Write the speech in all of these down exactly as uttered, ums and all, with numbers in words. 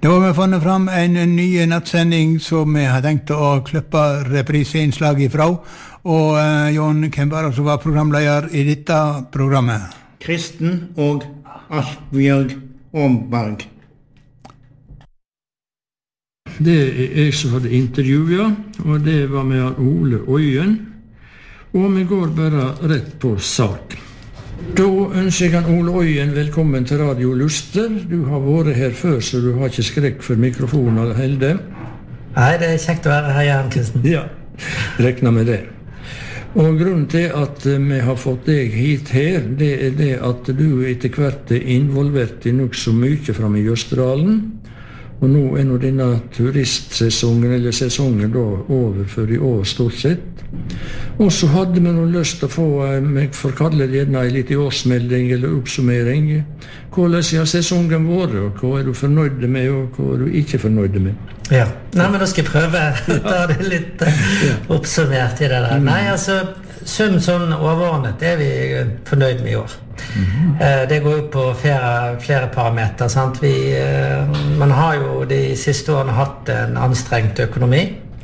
Nå har vi funnet fram en ny nattsending som vi har tenkt å klippe repriseinnslag ifra. Og uh, Jon, hvem var det som var programleder i dette programmet? Kristen og Asbjørg Omberg. Det er jeg som hadde intervjuet, og det var med Ole Øyen. Og vi går bare rett på sak. Da ønsker jeg Ole Øyen velkommen til Radio Luster. Du har vært her før, så du har ikke skrekk for mikrofonen eller helde. Nei, det er kjekt å være her igjen, Kristen. Ja, rekna med det. Og grunnen til at vi har fått deg hit her, det er det at du etter hvert er involvert i nok så mye frem i Jøsterdalen. Og nå er nå denne turistsesongen, eller sesongen da, over for i år stort sett. Og så hadde vi noe lyst til å få, jeg får kalle det gjerne en liten årsmelding eller oppsummering. Hvordan har sesongen vært, og hva er du fornøyd med, og hva er du ikke fornøyd med? Ja, Nei, men da skal jeg prøve å ta det litt uh, oppsummert i det der. Nei, altså, sum sånn overordnet er vi fornøyd med i år. Mm-hmm. Uh, det går jo på flere, flere parameter, sant? Vi, uh, man har jo de siste årene hatt en anstrengt økonomi.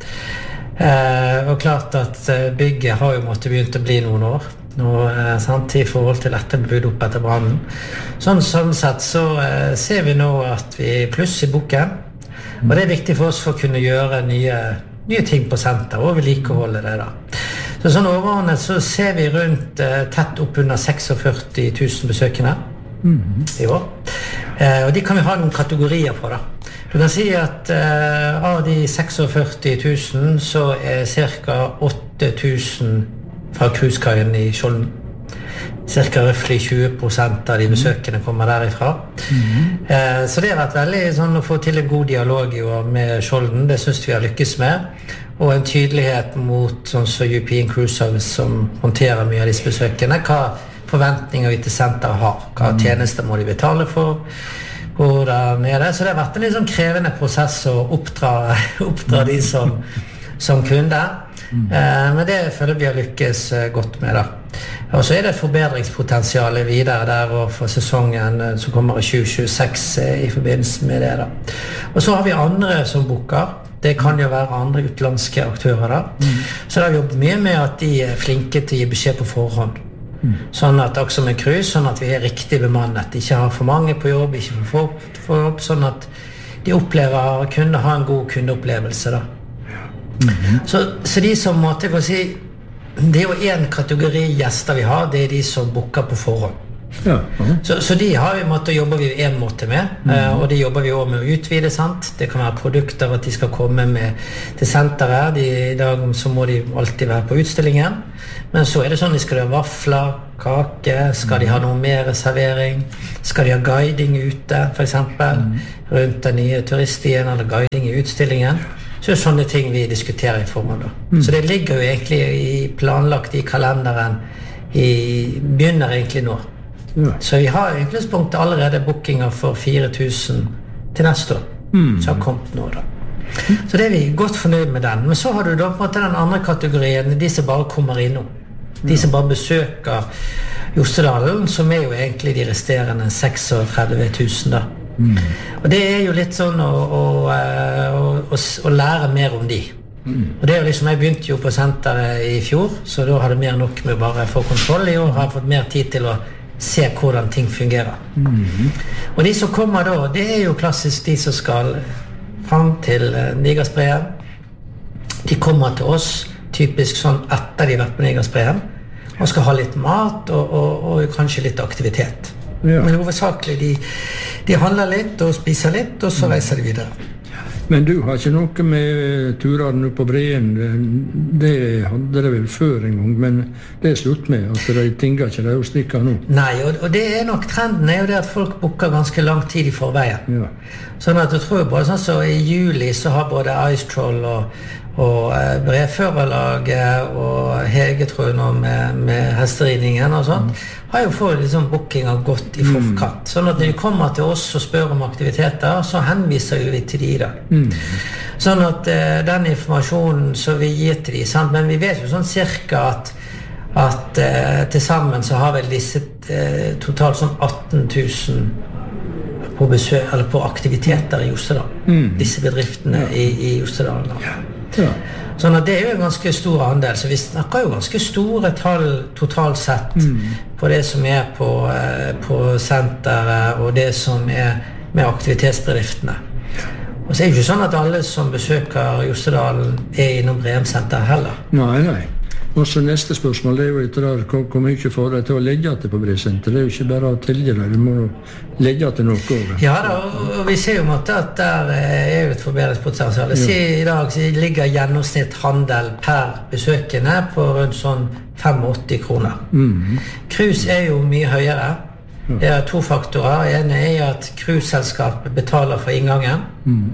Uh, og klart at bygget har jo måttet begynt å bli noen år nå, uh, sant, i forhold til dette bygd opp etter brannen. Sånn, sånn sett så uh, ser vi nå at vi pluss i boken, og det er viktig for oss for å kunne gjøre nye, nye ting på senter og vedlikeholde det da. Så sånn overordnet så ser vi rundt uh, tett opp under førtiseks tusen besøkende mm-hmm. i år, uh, og de kan vi ha noen kategorier på da. Du kan si at uh, av de førtiseks tusen så er cirka åtte tusen fra cruisekaien i Skjolden. Cirka røftlig tjue prosent av de besøkende kommer derifra. Mm-hmm. uh, så det har vært veldig sånn å få til en god dialog i år med Skjolden. Det synes vi har lykkes med. Og en tydelighet mot sånn som European Cruise Service som håndterer mye av disse besøkende. Hva forventninger vi til senter har. Hva tjenester må de betale for. Og der nede. Så det har vært en litt sånn krevende prosess å oppdra, oppdra de som, som kunder. Mm. Eh, men det føler vi har lykkes godt med da. Og så er det forbedringspotensialet videre der og for sesongen som kommer i tjue tjueseks i forbindelse med det da. Og så har vi andre som booker. Det kan jo være andre utenlandske aktører da. Mm. Så da har vi jobbet mye med at de er flinke til å gi beskjed på forhånd. Mm. Sånn at også med cruise, sånn at vi er riktig bemannet, ikke har for mange på jobb, ikke for få på jobb, sånn at de opplever, kunne ha en god kundeopplevelse da. Mm-hmm. Så, så de som måtte jeg si, det er jo en kategori gjester vi har, det er de som booker på forhånd. Ja. Uh-huh. Så, så de har vi måttet jobbe vi en måte med, mm. uh, og de jobber vi også med å utvide, sant? Det kan være produkter at de skal komme med til senteret, de, i dag så må de alltid være på utstillingen, men så er det sånn, de skal ha vafler, kake, skal de ha noe mer servering, skal de ha guiding ute, for eksempel, mm. rundt den nye turiststien, eller guiding i utstillingen, så er det sånne ting vi diskuterer i forhånd da. Mm. Så det ligger jo egentlig i planlagt i kalenderen, i, begynner egentlig nå. Ja. Så vi har i utgangspunktet allerede bookinger for fire tusen til neste år, mm. som har kommet nå da. Så det er vi godt fornøyd med den. Men så har du da på en måte den andre kategorien, de som bare kommer innom. De som bare besøker Jostedalen, som er jo egentlig de resterende trettini tusen da. Mm. Og det er jo litt sånn å, å, å, å, å lære mer om de. Mm. Og det er jo liksom, jeg begynte jo på senteret i fjor, så da hadde mer nok med bare få kontroll. I år har jeg fått mer tid til å se hvordan ting fungerer. Mm-hmm. Og de som kommer da, det er jo klassisk de som skal frem til Nigersbreen. De kommer til oss typisk sånn etter de har vært på Nigersbreen, og skal ha litt mat og, og, og kanskje litt aktivitet. Ja. Men hovedsakelig de, de handler litt og spiser litt, og så reiser de videre. Men du har ikke noe med turene på Breen, det hadde det vel før en gang, men det er slutt med, at de tinger ikke det og stikker nå. Nei, og, og det er nok trenden er jo det at folk booker ganske lang tid i forveien. Ja. Sånn at du tror jo både sånn så i juli så har både Ice Troll og, og eh, Brevførerlaget og Hege tror jeg nå med, med hesteridningen og sånt, mm. har jo fått liksom bookinger godt i forkant. Sånn at når de kommer til oss og spør om aktiviteter, så henviser vi til de i dag. Mm. Sånn at uh, den informasjonen som vi gir til de, sant? Men vi vet jo sånn cirka at, at uh, til sammen så har vel disse uh, totalt sånn atten tusen på, besøk, eller på aktiviteter i Jostedal. Mm. Disse bedriftene ja. i, i Jostedal. Ja. Ja. Sånn at det er jo en ganske stor andel, så vi snakker jo ganske store tall totalt sett mm. på det som er på, på senteret og det som er med aktivitetsbedriftene. Og så er det ikke sånn at alle som besøker Jostedal er innom Breum-senteret heller. Nei, nei. Og så neste spørsmål, det er jo etter der, hvor, hvor mye får deg til å legge til på Breum-senteret? Det er jo ikke bare å tilge deg, du må legge til noe over. Ja da, og vi ser jo måtte at der er jo et forbedringspotensial. Ja. I dag så ligger gjennomsnitt handel per besøkende på rundt sånn åttifem kroner. Mm. Cruise er jo mye høyere. Ja. Det er to faktorer. En er at cruiseselskapet betaler for inngangen, mm.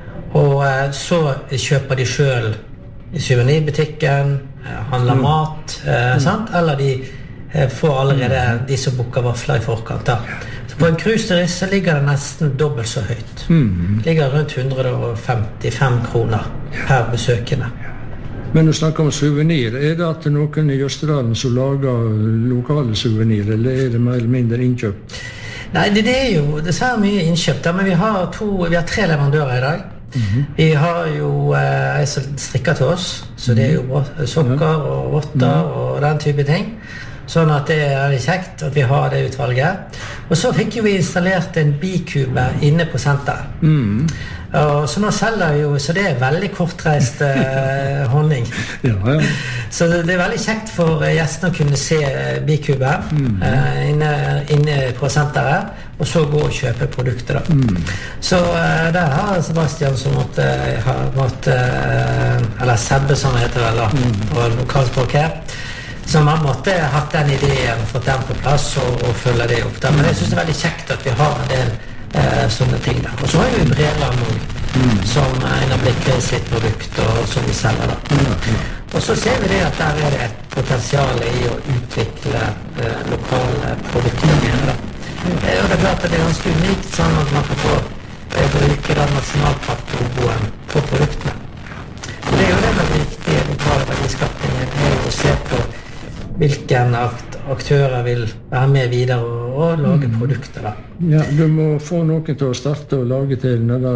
og så kjøper de selv i souvenirbutikken, handler mm. mat, eh, sant? Eller de eh, får allerede de som booker vafler i forkant. Da. Så på en cruiseturist så ligger det nesten dobbelt så høyt. Mm. Det ligger rundt hundre og femtifem kroner per besøkende. Men du snakker om souvenir. Er det at noen i Jostedalen som lager lokale souvenir, eller er det mer eller mindre innkjøpt? Nei, det, det er jo det er mye innkjøpt, men vi har, to, vi har tre leverandører i dag. Mm-hmm. Vi har jo eh, en som strikker til oss, så det er jo sokker og votter og den type ting. Sånn at det er veldig kjekt at vi har det utvalget. Og så fikk jo vi installert en bikube inne på senteret. Mm. Og så nå selger jo, så det er veldig kortreist eh, honning. Ja, ja. Så det, det er veldig kjekt for gjestene å kunne se bikube mm. eh, inne, inne på senteret, og så gå og kjøpe produkter da. Mm. Så eh, der har Sebastian som måtte ha måtte, eh, eller Sebbe som heter vel da, mm. på lokalspråket, som har måtte hatt den ideen og fått den på plass og, og følge det opp da. Men jeg synes det er veldig kjekt at vi har en del Eh, sånne ting der. Og så har vi Breland nå, mm. som er en av Blikker sitt produkt, og som vi selger da. Mm. Mm. Og så ser vi det at der er det et potensial i å utvikle eh, lokale produkter mer da. Mm. Eh, og det er klart at det er ganske unikt sånn at man kan få eh, bruke den nasjonalparklogoen på produktene. Og det er jo det med viktige lokale verdiskapninger, er å se på hvilken akt aktører vil være med videre og, og lage mm. produkter da. Ja, du må få noen til å starte og lage til når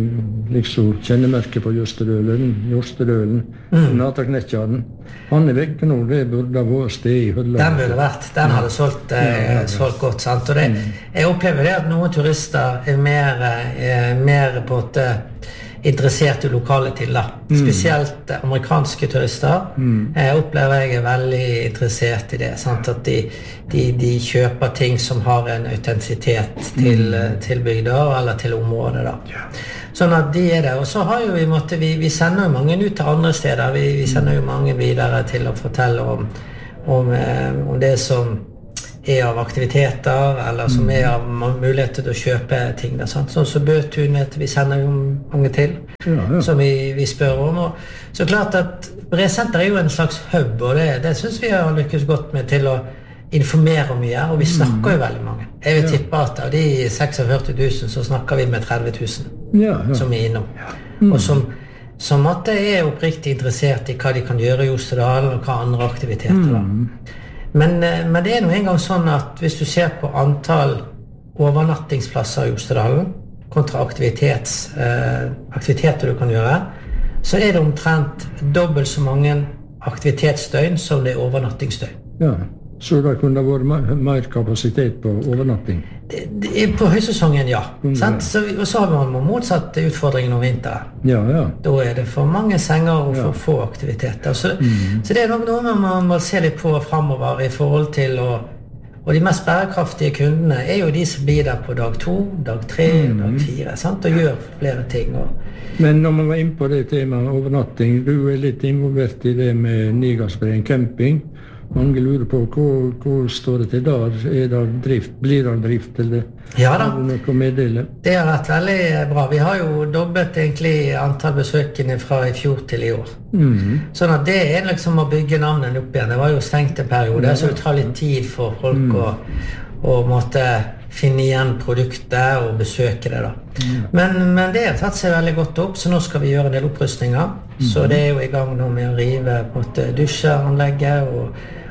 liksom kjennemerket på Jostedølen, Jostedølen, mm. Nataknettjaren. Han er vekk nå, det burde vært sted i hylla. Den burde vært, den hadde solgt, ja, ja, ja. solgt godt, sant? Og det, mm. jeg opplever det at noen turister er mer, er mer på et interessert i lokale til da. Mm. Spesielt amerikanske turister mm. jeg opplever jeg er veldig interessert i det, sant? At de, de, de kjøper ting som har en autentisitet til, mm. til bygder eller til området da. Yeah. Sånn at de er det, og så har jo vi måtte, vi, vi sender jo mange ut til andre steder, vi, vi sender jo mange videre til å fortelle om, om, om det som er av aktiviteter, eller som er av muligheter til å kjøpe ting der, sant? Sånn så Bøtun vet vi sender jo mange til, ja, ja. Som vi, vi spør om, og så klart at Breum-senteret er jo en slags hub, og det, det synes vi har lykkes godt med til å informere om mye, og vi snakker jo veldig mange. Jeg vil tippe at av de førtiseks tusen så snakker vi med tretti tusen ja, ja. Som er innom, mm. og som som at det er oppriktig interessert i hva de kan gjøre i Jostedal, og hva andre aktiviteter da. Mm. Men, men det er nå en gang sånn at hvis du ser på antall overnattingsplasser i Jostedalen kontra aktivitets, eh, aktiviteter du kan gjøre, så er det omtrent dobbelt så mange aktivitetsdøgn som det er overnattingsdøgn. Ja, så det kunne vært mer kapasitet på overnatting? Det, det, på høysesongen, ja. Mm, ja. Så, og så har man motsatt utfordringen om vinteren. Ja, ja. Da er det for mange senger og for ja. Få aktiviteter. Så, mm. så det er nok noe man må se litt på fremover i forhold til å, og de mest bærekraftige kundene er jo de som blir der på dag to, dag tre, mm. dag fire, sant? Og gjør flere ting. Og... Men når man var inne på det temaet overnatting, du er litt involvert i det med Nigasbreen camping. Mange lurer på hvor, hvor står det til der? Er det drift? Blir det drift? Eller ja da, har du noe å meddele? Det har vært veldig bra. Vi har jo dobbelt egentlig antall besøkende fra i fjor til i år. Mm. Sånn at det er liksom å bygge navnet opp igjen. Det var jo stengt en periode, ja. Så det tar litt tid for folk mm. å, å måtte finne igjen produktet og besøke det da. Mm. Men, men det har tatt seg veldig godt opp, så nå skal vi gjøre en del opprustninger. Mm. Så det er jo i gang nå med å rive på en måte dusjeanlegget og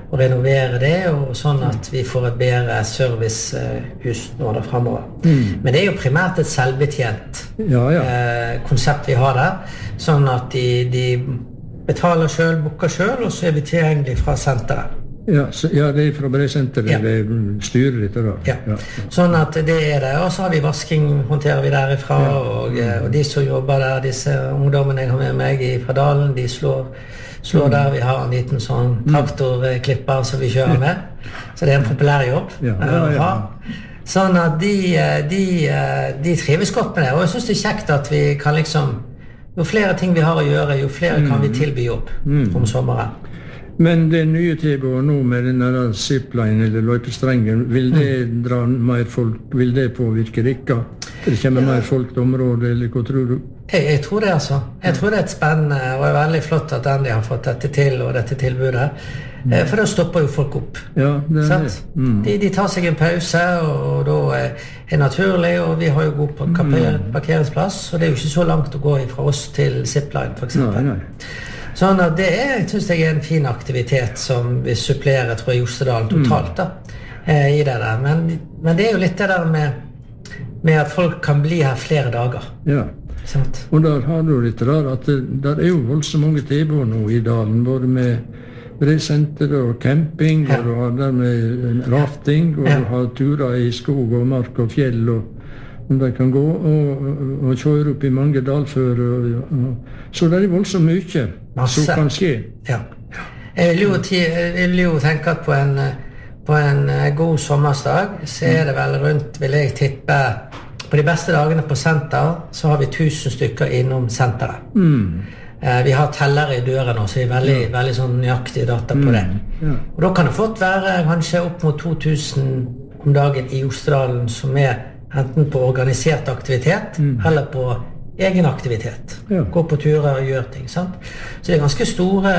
og renovere det, og sånn at vi får et bedre servicehus nå da fremover. Mm. Men det er jo primært et selvbetjent ja, ja. eh, konsept vi har der, sånn at de, de betaler selv, booker selv, og så er vi tilgjengelig fra senteret. Ja, så, ja, det er fra brevsenteret, ja. Det styrer litt da. Ja. Ja. Sånn at det er det, og så har vi vasking, håndterer vi derifra, ja. og, og de som jobber der, disse ungdommene jeg har med meg fra Dalen, de slår, slår mm. der, vi har en liten sånn traktorklipper som vi kjører med, så det er en populær jobb. Ja, ja, ja. Sånn at de, de, de trives godt med det, og jeg synes det er kjekt at vi kan liksom, jo flere ting vi har å gjøre, jo flere kan vi tilby jobb mm. om sommeren. Men det nye tilbudet nå med denne zipline eller løypestrengen, vil det dra mer folk, vil det påvirke dere? Det kommer mer folk til området, eller hva tror du? Jeg, jeg tror det altså. Jeg tror det er et spennende, og det er veldig flott at Andy har fått dette til, og dette tilbudet. Mm. For da stopper jo folk opp. Ja, det er det. Mm. De, de tar seg en pause, og da er det naturlig, og vi har jo god parkeringsplass, og det er jo ikke så langt å gå fra oss til zipline, for eksempel. Nei, nei. Sånn at det er, jeg synes jeg er en fin aktivitet som vi supplerer, tror jeg, Jostedalen totalt da, eh, i det der. Men, men det er jo litt det der med, med at folk kan bli her flere dager. Ja, sant? Og der har du litt der, at det der er jo voldsomt mange tilbud nå i Dalen, både med brevsenter og camping, ja. Og du har der med rafting, og ja. Du har turer i skog og mark og fjell, og om de kan gå og, og, og kjøre opp i mange dalfører. Og, og, så det er voldsomt mye Masse. Som kan skje. Ja. Jeg vil jo, jeg vil jo tenke at på en, på en god sommersdag så er det vel rundt, vil jeg tippe, på de beste dagene på senter så har vi tusen stykker innom senteret. Mm. Eh, vi har tellere i døren også, så vi er veldig, ja. Veldig sånn nøyaktige data på det. Mm. Ja. Og da kan det fått være kanskje opp mot to tusen om dagen i Jostedalen som er enten på organisert aktivitet mm. eller på egen aktivitet. Ja. Gå på turer og gjøre ting, sant? Så det er ganske store,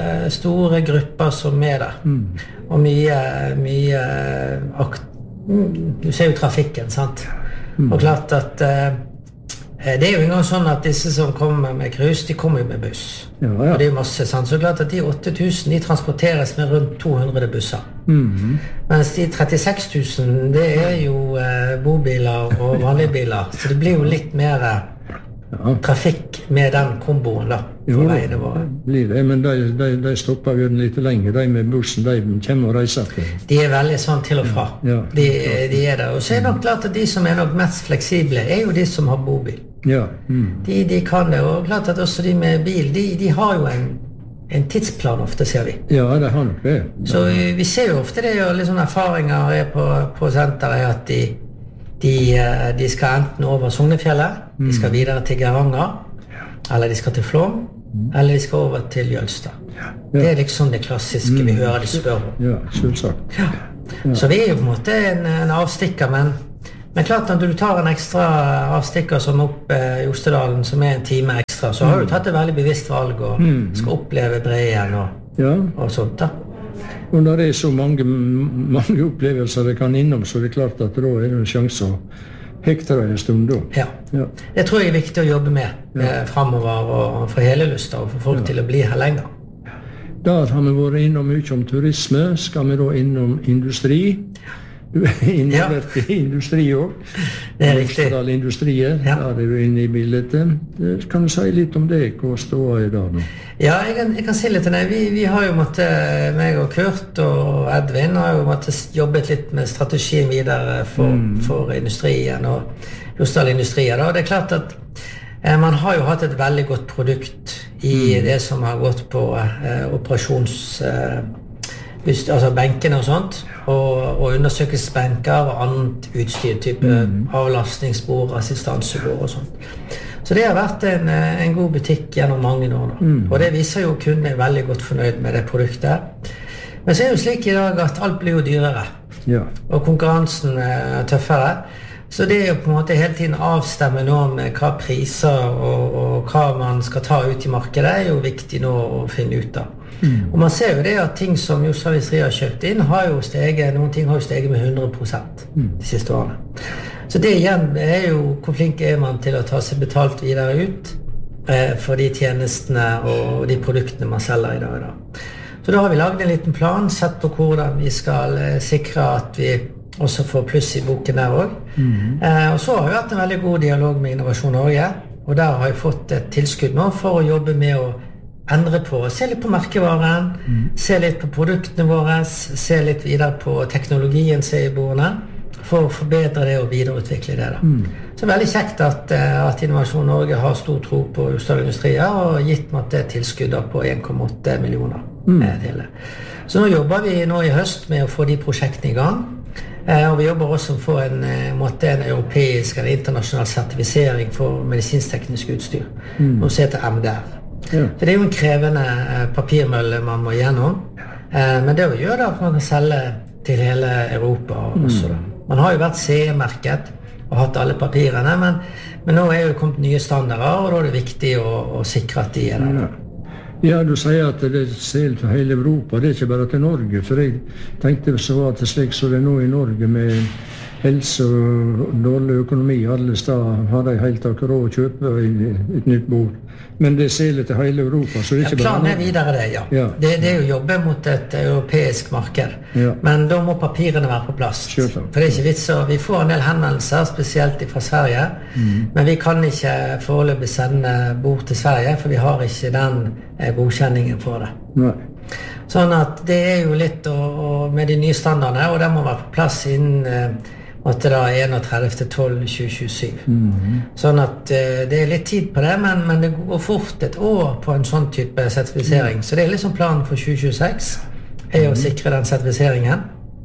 store grupper som er der. Mm. Og mye, mye akt... Du ser jo trafikken, sant? Mm. Og klart at uh, det er jo en gang sånn at disse som kommer med krus, de kommer jo med buss. Ja, ja. Og det er jo masse, sant? Så klart at de åtte tusen, de transporteres med rundt to hundre busser. Mm-hmm. Mens de trettiseks tusen, det er jo eh, bobiler og vanlige biler. Så det blir jo litt mer ja. Trafikk med den komboen da, på veiene våre. Blir det, men de, de, de stopper jo litt lenger. De med bussen, de kommer og reiser til. De er veldig sånn til og fra. Ja, ja, de, de er der. Og så er det nok klart at de som er nok mest fleksible, er jo de som har bobil. Ja. Mm. De, de kan det, og klart at også de med bil, de, de har jo en en tidsplan ofte, ser vi. Ja, det har nok det. Så vi ser jo ofte det, og litt sånne erfaringer er på, på senteret, at de, de, de skal enten over Sognefjellet, mm. de skal videre til Geiranger, ja. Eller de skal til Flåm, mm. eller de skal over til Jølstad. Ja. Det er liksom det klassiske mm. vi hører de spør om. Ja, selvsagt. Ja. Ja. Så vi er jo på en måte en, en avstikker, men Men klart at du tar en ekstra avstikker som opp eh, Jostedalen, som er en time ekstra, så har du tatt et veldig bevisst valg og mm. skal oppleve Breen og, ja. Og sånt da. Og når det er så mange, mange opplevelser det kan innom, så er det klart at da er det en sjanse å hekte deg en stund da. Ja. Ja, det tror jeg er viktig å jobbe med ja. eh, fremover og for hele lyst og for folk ja. Til å bli her lenger. Der har vi vært innom mye om turisme, skal vi da innom industri. Du er involvert ja. I industri også. Det er riktig. Industriet, ja. Der er du inne I bildet. Kan du si litt om det? Hva står I dag nå? Ja, jeg kan, jeg kan si litt om det. Vi, vi har jo måttet, meg og Kurt og Edvin har jo måttet jobbet litt med strategien videre for, mm. for industrien og Jostedal-industrien. Og det er klart at eh, man har jo hatt et veldig godt produkt I mm. det som har gått på eh, operasjons... Eh, altså benkene og sånt, og, og undersøkelsesbenker og annet utstyr, type mm. avlastningsbord, assistansebord og sånt. Så det har vært en, en god butikk gjennom mange år nå. Mm. Og det viser jo kundene er veldig godt fornøyd med det produktet. Men så er det jo slik I dag at alt blir jo dyrere, ja. Og konkurransen er tøffere. Så det er jo på en måte hele tiden avstemme nå med hva priser og, og hva man skal ta ut I markedet, er jo viktig nå å finne ut av. Mm. Og man ser jo det at ting som Jostedal Industri har kjøpt inn har jo steget, noen ting har jo steget med hundre prosent mm. de siste årene. Så det igjen er jo hvor flink er man til å ta seg betalt videre ut eh, for de tjenestene og de produktene man selger I dag. Da. Så da har vi laget en liten plan, sett på hvordan vi skal eh, sikre at vi også får pluss i boken der også. Mm. Eh, og så har vi hatt en veldig god dialog med Innovasjon Norge, og der har vi fått et tilskudd nå for å jobbe med å endre på, se litt på merkevaren, mm. se litt på produktene våre, se litt videre på teknologien som er i bordene, for å forbedre det og videreutvikle det da. Mm. Så det er veldig kjekt at, at Innovasjon Norge har stor tro på Jostedal Industrier og gitt meg det tilskuddet på en komma åtte millioner mm. til det. Så nå jobber vi nå i høst med å få de prosjektene i gang, eh, og vi jobber også for en, måte, en europeisk eller internasjonal sertifisering for medisinsk-teknisk utstyr, mm. noe som heter M D R. Ja. Så det er jo en krevende papirmølle man må gjennom, eh, men det å gjøre det at man kan selge til hele Europa også da. Man har jo vært C E-merket og hatt alle papirene, men, men nå er jo kommet nye standarder, og da er det viktig å, å sikre at de er der. Ja. ja, du sier at det er sel til hele Europa, det er ikke bare til Norge, for jeg tenkte så at det er slik som det er nå i Norge med helse og dårlig økonomi, alle steder har de helt akkurat råd å kjøpe et nytt bord. Men det ser til hele Europa, så det er ikke ja, bare... Planen er videre det, ja. ja. Det, det er jo jobbe mot et europeisk marked. Ja. Men da må papirene være på plass. Selvsagt. For det er ikke vits, så vi får en del henvendelser, spesielt fra Sverige, mm. men vi kan ikke foreløpig sende bord til Sverige, for vi har ikke den godkjenningen for det. Nei. Sånn at det er jo litt og, og med de nye standardene, og det må være på plass innen måtte da enogtredivte desember tjuesyv. Mm-hmm. Sånn at uh, det er litt tid på det, men, men det går fort et år på en sånn type sertifisering. Mm. Så det er liksom planen for tjue tjueseks, er å sikre den sertifiseringen.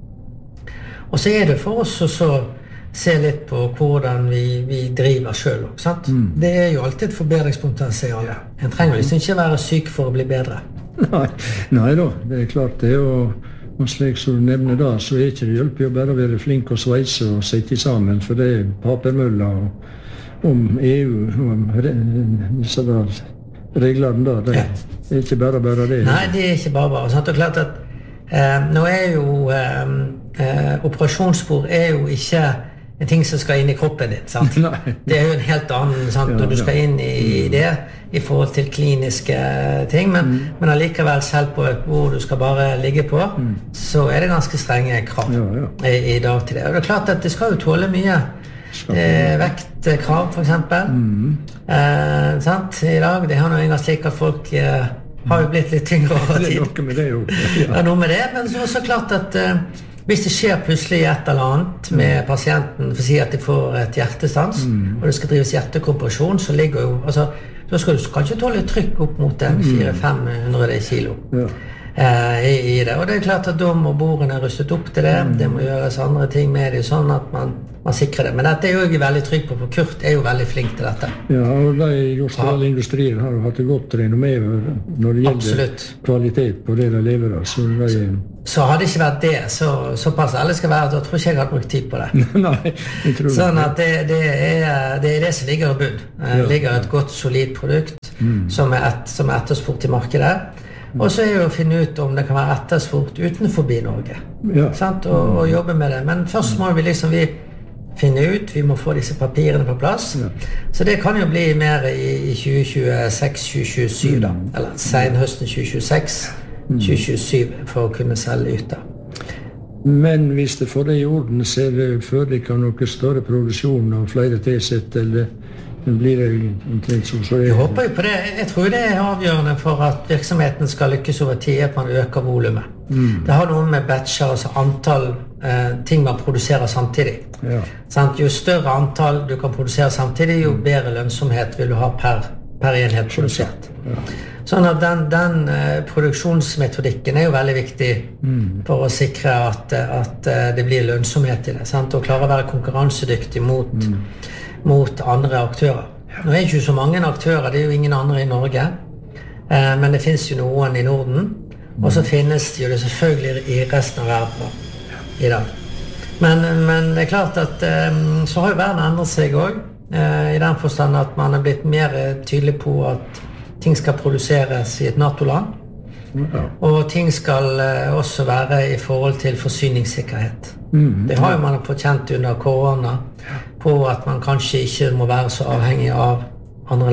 Og så er det for oss å så se litt på hvordan vi, vi driver selv, sant? Mm. Det er jo alltid et forbedringspotensial. En trenger liksom ikke være syk for å bli bedre. Nei, nei da, det er klart det, og Og slik som du nevner da, så er ikke det hjelper jo bare å være flink og sveise og sitte sammen, for det er papermøller om E U, om disse der reglene da, det er ikke bare bare det. Nei, det er ikke bare bare. Sant? Og klart at eh, nå er jo eh, eh, operasjonsspor er jo ikke en ting som skal inn i kroppen din, sant? Det er jo en helt annen, sant? Ja, og du skal inn i, i det i forhold til kliniske ting, men, mm. men allikevel selv på et bord du skal bare ligge på, mm. så er det ganske strenge krav ja, ja. I, i dag til det. Og det er klart at det skal jo tåle mye eh, vektkrav, for eksempel. Mm. Eh, sant? I dag, det har noe engang slik at folk eh, har jo blitt litt tyngre over tid. Det er noe med det jo. Ja. Ja, noe med det, men så er det klart at eh, hvis det skjer plutselig et eller annet med pasienten, for å si at de får et hjertestans, mm. og det skal drives hjertekompresjon, så ligger jo, altså, da skal du kanskje tåle trykk opp mot en fire til fem hundre kilo ja. eh, i, i det. Og det er klart at da må bordene rustet opp til det, mm. det må gjøres andre ting med det, sånn at man, man sikrer det. Men dette er jo jeg veldig trygg på, for Kurt er jo veldig flink til dette. Ja, og de Jostedal Industrier har jo hatt det godt renommé når det gjelder Absolutt. Kvalitet på det de leverer. Så, de, så, så hadde det ikke vært det, så, såpass ærlig skal være at jeg tror ikke jeg hadde brukt tid på det. Nei, jeg tror sånn at det, det, er, det er det som ligger i bunn. Det ja. ligger et godt, solid produkt mm. som er, et, som er etterspurt i markedet. Og så er det å finne ut om det kan være etterspurt utenfor Norge. Ja. Sant? Og, og jobbe med det. Men først må vi liksom vi finne ut, vi må få disse papirene på plass. Ja. Så det kan jo bli mer i, i tjue tjueseks tjue tjuesju da. Eller senhøsten tjue tjueseks tjue tjuesju for å kunne selge ut da. Men hvis det får det i orden, så er det foreligger noe større produksjon og flere tilsett, eller blir det omtrent så, så er det... Jeg håper jo på det. Jeg tror det er avgjørende for at virksomheten skal lykkes over tid, at man øker volumet. Mm. Det har noe med batcher, altså antall eh, ting man produserer samtidig. Ja. Sånn, jo større antall du kan produsere samtidig, jo bedre lønnsomhet vil du ha per, per enhet produsert. Ja. Sånn at den, den eh, produksjonsmetodikken er jo veldig viktig mm. for å sikre at, at det blir lønnsomhet i det. Sant? Og klare å være konkurransedyktig mot, mm. mot andre aktører. Nå er det ikke så mange aktører, det er jo ingen andre i Norge, eh, men det finnes jo noen i Norden, og så finnes det jo det selvfølgelig i resten av verden i dag. Men, men det er klart at eh, så har jo verden endret seg også, eh, i den forstand at man er blitt mer tydelig på at ting skal produseres i et NATO-land, ja. og ting skal uh, også være i forhold til forsyningssikkerhet. Mm, det har jo man fått kjent under korona, på at man kanskje ikke må være så avhengig av andre land.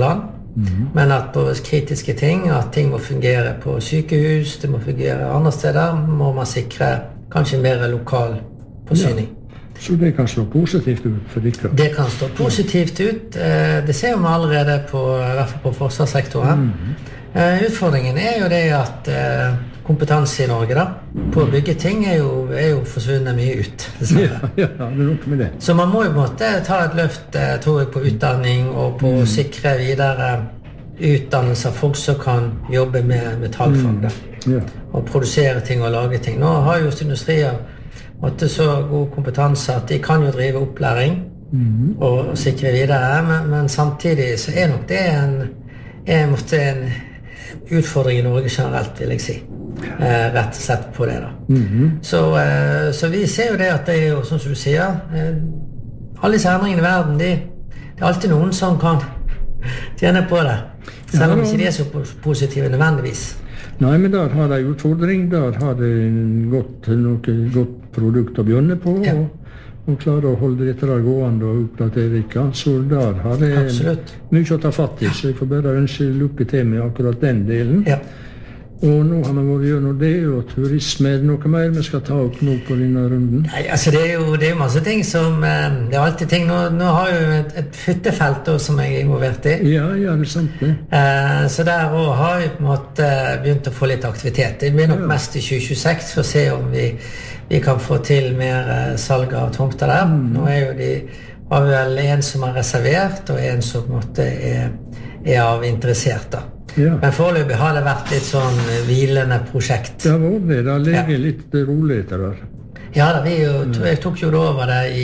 Mhm. Men at på kritiske ting, at ting må fungere på sykehus, det må fungere andre steder, må man sikre kanskje mer lokal forsyning. Ja. Så det kan slå positivt ut for dere? Det kan slå positivt ut. Eh, Det ser vi allerede på, i hvert fall på forsvarssektoren. Mhm. Eh, Utfordringen er jo det at eh, kompetanse i Norge da, på å bygge ting er jo, er jo forsvunnet mye ut. Ja, ja, det er noe med det. Så man må jo på en måte ta et løft, eh, tror jeg, på utdanning og på å sikre videre utdannelse av folk som kan jobbe med metallfag da. Ja. Og produsere ting og lage ting. Nå har jo industrier måtte så god kompetanse at de kan jo drive opplæring og sikre videre, men, men samtidig så er nok det en, er måtte en utfordring i Norge generelt, vil jeg si. Eh, rett og slett på det da. Mhm. Så, eh, så vi ser jo det at det er jo, sånn som du sier, eh, alle disse endringene i verden, de, det er alltid noen som kan tjene på det. Selv om Ja, ikke de er så po- positive nødvendigvis. Nei, men der har de utfordring, der har de godt, noe godt produkt å begynne på, Ja. og, og klarer å holde dette der gående og oppdatere ikke. Så der har de Absolutt. mye å ta fatt i, så jeg får bare ønske lykke til med akkurat den delen. Ja. Og nå har vi vært gjennom det, og turisme, er det noe mer vi skal ta opp nå på denne runden? Nei, altså det er jo det er jo masse ting som eh, det er alltid ting. Nå, nå har jeg jo et, et hyttefelt da, som jeg er involvert i. Ja, ja, det er sant det. Eh, så der også har vi på en måte begynt å få litt aktivitet. Det blir nok Ja. mest i tjue tjueseks for å se om vi, vi kan få til mer eh, salg av tomter der. Nå er jo de, har vi vel en som er reservert, og en som på en måte er, er av interessert da. Ja. Men foreløpig har det vært litt sånn eh, hvilende prosjekt. Det har vært det, det har ligget Ja. litt rolig etter der. Ja, da, vi jo, jeg tok jo det over det i,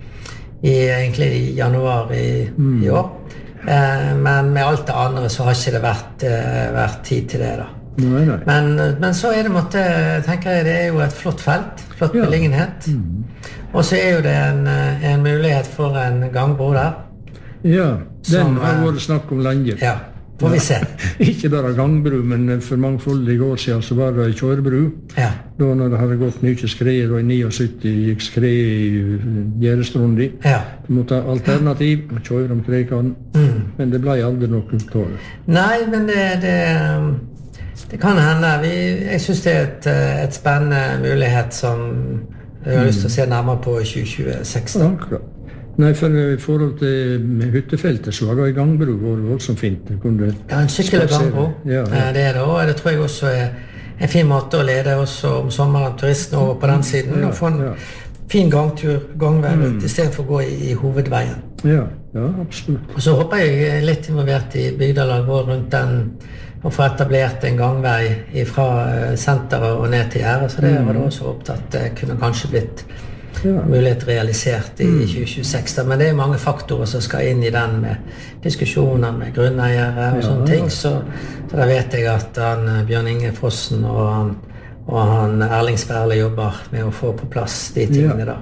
i, egentlig i januar i, i år. Eh, men med alt det andre så har ikke det vært, eh, vært tid til det da. Nei, nei. Men, men så er det måtte, tenker jeg, det er jo et flott felt, flott Ja. beliggenhet. Og så er jo det en, eh, en mulighet for en gangbro der. Ja, den Som, har eh, vært snakk om lenge. Ja, får vi se. Ikke bare gangbru, men for mangfoldige år siden så var det en kjørebru. Ja, Da når det hadde gått mye skred, og i syttini gikk skred i Gjerdestrundi. ja. Du måtte ha alternativ, kjøre om Krekene, men det ble aldri noe ut av det. Nei, men det, det, det kan hende. Vi, jeg synes det er et, et spennende mulighet som jeg har lyst til å se nærmere på i tjue tjueseks. da. Akkurat. Nei, for i forhold til hyttefeltet så var det en gangbru var voldsomt fint. Du kunne Ja, en sykkel- og gangbro. Ja, Eh, ja. Det er det, og det tror jeg også er en fin måte å lede også om sommeren turistene over på den siden, Ja, og få en ja. fin gangtur, gangvei ut, i stedet for å gå i, i hovedveien. Ja, ja, absolutt. Og så håper jeg er litt involvert i bygdelag og rundt den, og få etablert en gangvei fra senteret og ned til Gjerdet, så det var det også håpet at det kunne kanskje blitt Ja. mulighet realisert i tjue tjueseks. da. Men det er mange faktorer som skal inn i den, med diskusjoner med grunneiere og Ja, sånne ja. ting. Så, så da vet jeg at han, Bjørn Inge Frossen og han, og han Erling Sperle jobber med å få på plass de tingene. Ja. da.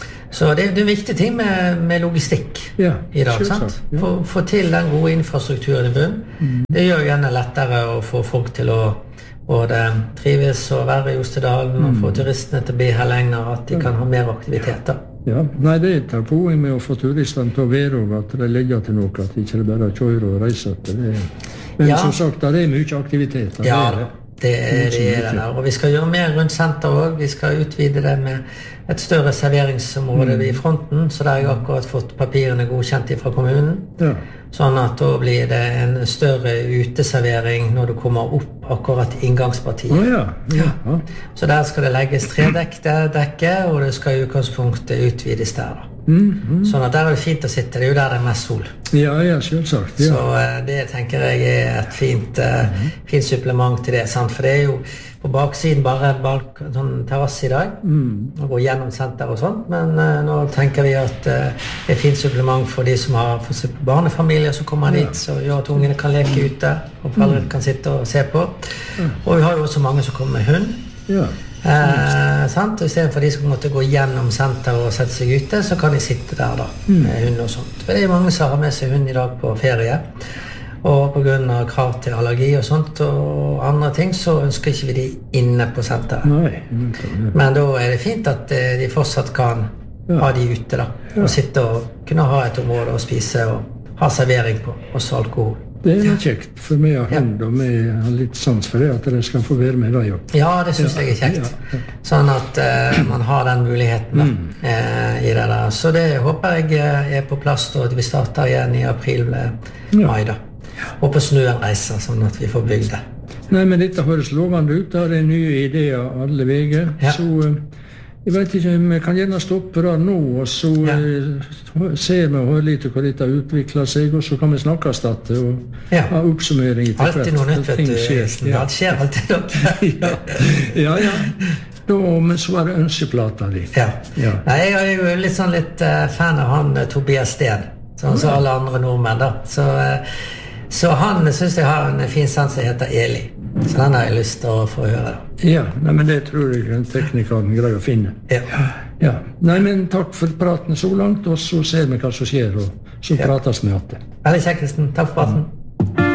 Så det, det er en viktig ting med, med logistikk Ja, i dag. selvsagt, sant? ja. Få, få til den gode infrastrukturen i bunnen. Det gjør jo gjerne lettere å få folk til å både trives og være i Ostedalen, og få turistene til å bli her lenger, at de kan ha mer aktiviteter. Ja, nei, det er et poeng med å få turistene til å være, og at de legger til noe, at de ikke bare kjører og reiser til det. Men Ja. som sagt, det er mye aktivitet. det Ja, er det. det er det, er det der. Og vi skal gjøre mer rundt senteret også. Vi skal utvide det med et større serveringsområde ved fronten, så der har jeg akkurat fått papirene godkjent fra kommunen. Ja. Sånn at da blir det en større uteservering når du kommer opp akkurat inngangspartiet. Å ja. Ja. ja. Så der skal det legges tredekke, og det skal i utgangspunktet utvides der. da. Mm, Sånn at der er det fint å sitte. Det er jo der det er mest sol. ja, ja, selvsagt. Ja. Så eh, det tenker jeg er et fint, eh, fint supplement til det. Sant? For det er jo på baksiden bare balk, sånn terrasse i dag. Og gå gjennom senter og sånt. Men eh, nå tenker vi at eh, det er et fint supplement for de som har for eksempel barnefamilier som kommer dit, så gjør at ungene kan leke ute, og foreldre kan sitte og se på. Og vi har jo også mange som kommer med hund. Ja. Eh, sant? Og i stedet for de som måtte gå gjennom senteret og sette seg ute, så kan de sitte der da, med hund og sånt. For det er mange som har med seg hund i dag på ferie. Og på grunn av krav til allergi og sånt og andre ting, så ønsker ikke vi de inne på senteret. Nei. Ja. Men da er det fint at eh, de fortsatt kan Ja. ha de ute da, og sitte og kunne ha et område å spise og ha servering på, også alkohol. Det er noe kjekt, for vi har hund, og vi har litt sans for det, at dere skal få være med deg også. Ja, det synes jeg er kjekt. Ja, ja. Sånn at uh, man har den muligheten da, Mm. uh, i det der. Så det håper jeg uh, er på plass, og at vi starter igjen i april, uh, Ja. mai da. Og på snøen reiser, sånn at vi får bygd det. Nei, men dette høres lovende ut. Det er nye ideer alle veger. Ja. Så eh, jeg vet ikke, vi kan gjerne stoppe det nå, og så Ja. eh, ser vi og hører litt hvor dette utvikler seg, og så kan vi snakkes dette og Ja. ha oppsummering etter Alltid noe nytt, vet Ting du. skjer. Ja, Ja. det skjer alltid noe. ja. ja, ja. Da, men så er det ønskeplata di. Ja. Ja. Nei, jeg er jo litt sånn litt uh, fan av han uh, Tobias Steen, sånn som alle andre nordmenn da. Så, uh, så han synes jeg har en fin sans som heter Eli. Så den har jeg lyst til å få høre da. Ja, nei, men det tror jeg en tekniker greier å finne. Ja. Ja. Nei, men takk for praten så langt, og så ser vi hva som skjer, og så Ja. prates vi igjen. Veldig kjekt, Kristen. Takk for praten.